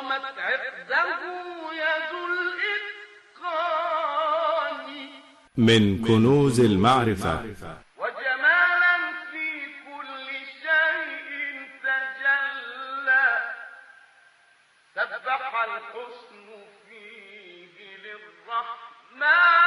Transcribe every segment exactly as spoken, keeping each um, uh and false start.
قامت عقده يد الإتقان من كنوز المعرفة وجمالا في كل شيء تجلى سبح الحسن فيه للرحمن.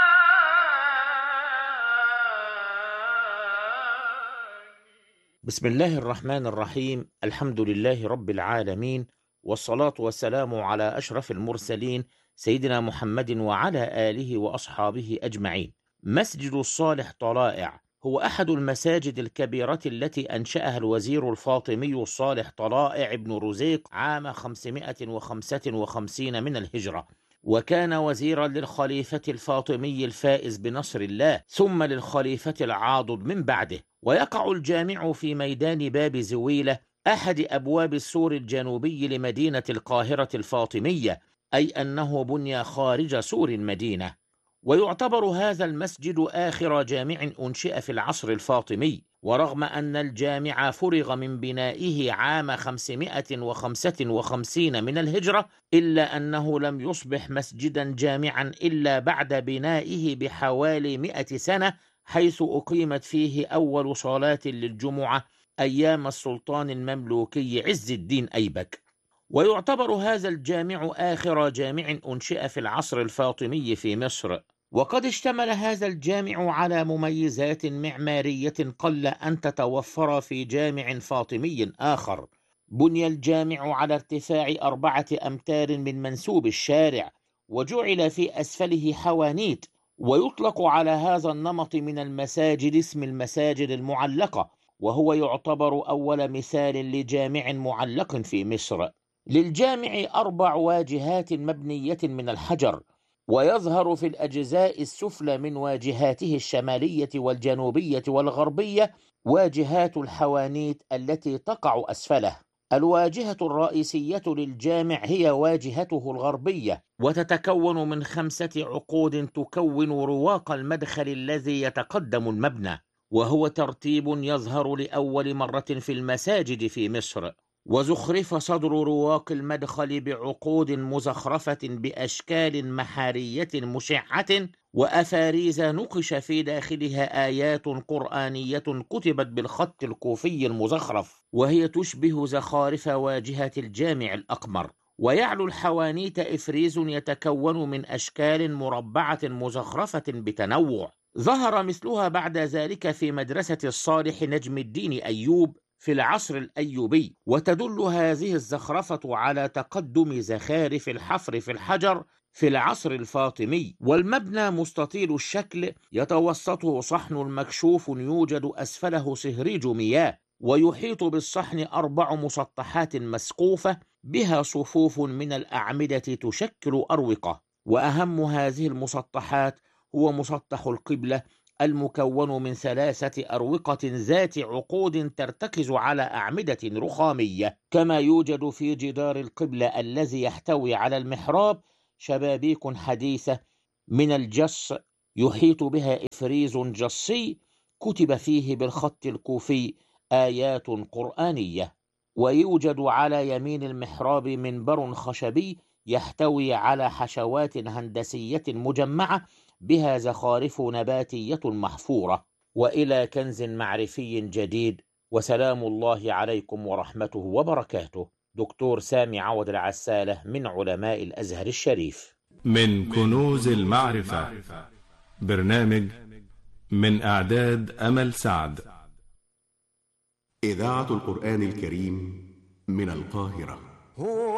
بسم الله الرحمن الرحيم. الحمد لله رب العالمين، والصلاة والسلام على أشرف المرسلين سيدنا محمد وعلى آله وأصحابه أجمعين. مسجد الصالح طلائع هو أحد المساجد الكبيرة التي أنشأها الوزير الفاطمي الصالح طلائع بن رزيق عام خمسمائة وخمسة وخمسين من الهجرة، وكان وزيرا للخليفة الفاطمي الفائز بنصر الله، ثم للخليفة العاضد من بعده. ويقع الجامع في ميدان باب زويلة، أحد أبواب السور الجنوبي لمدينة القاهرة الفاطمية، أي أنه بني خارج سور المدينة. ويعتبر هذا المسجد آخر جامع أنشئ في العصر الفاطمي، ورغم أن الجامع فرغ من بنائه عام خمسمائة وخمسة وخمسين من الهجرة، إلا أنه لم يصبح مسجدا جامعا إلا بعد بنائه بحوالي مئة سنة، حيث أقيمت فيه أول صلاة للجمعة أيام السلطان المملوكي عز الدين أيبك. ويعتبر هذا الجامع آخر جامع أنشئ في العصر الفاطمي في مصر. وقد اشتمل هذا الجامع على مميزات معمارية قل أن تتوفر في جامع فاطمي آخر. بني الجامع على ارتفاع أربعة أمتار من منسوب الشارع، وجعل في أسفله حوانيت، ويطلق على هذا النمط من المساجد اسم المساجد المعلقة، وهو يعتبر أول مثال لجامع معلق في مصر. للجامع أربع واجهات مبنية من الحجر، ويظهر في الأجزاء السفلى من واجهاته الشمالية والجنوبية والغربية واجهات الحوانيت التي تقع أسفله. الواجهة الرئيسية للجامع هي واجهته الغربية، وتتكون من خمسة عقود تكون رواق المدخل الذي يتقدم المبنى، وهو ترتيب يظهر لأول مرة في المساجد في مصر. وزخرف صدر رواق المدخل بعقود مزخرفة بأشكال محارية مشعة وأفاريز نقش في داخلها آيات قرآنية كتبت بالخط الكوفي المزخرف، وهي تشبه زخارف واجهة الجامع الأقمر. ويعلو الحوانيت إفريز يتكون من أشكال مربعة مزخرفة بتنوع، ظهر مثلها بعد ذلك في مدرسة الصالح نجم الدين أيوب في العصر الأيوبي. وتدل هذه الزخرفة على تقدم زخارف الحفر في الحجر في العصر الفاطمي. والمبنى مستطيل الشكل يتوسطه صحن مكشوف يوجد أسفله سهريج مياه، ويحيط بالصحن أربع مسطحات مسقوفة بها صفوف من الأعمدة تشكل أروقة. وأهم هذه المسطحات هو مسطح القبلة المكون من ثلاثة أروقة ذات عقود ترتكز على أعمدة رخامية، كما يوجد في جدار القبلة الذي يحتوي على المحراب شبابيك حديثة من الجص يحيط بها إفريز جصي كتب فيه بالخط الكوفي آيات قرآنية. ويوجد على يمين المحراب منبر خشبي يحتوي على حشوات هندسية مجمعة بها زخارف نباتية محفورة. وإلى كنز معرفي جديد، وسلام الله عليكم ورحمته وبركاته. دكتور سامي عوض العسالة من علماء الأزهر الشريف. من كنوز المعرفة، برنامج من إعداد أمل سعد. إذاعة القرآن الكريم من القاهرة.